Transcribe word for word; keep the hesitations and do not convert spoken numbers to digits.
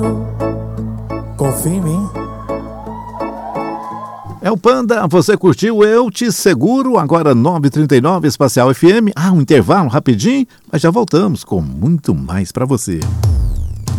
Confia em mim. É o Panda, você curtiu Eu Te Seguro, agora nove e trinta e nove, Espacial F M. Ah, um intervalo rapidinho, mas já voltamos com muito mais pra você.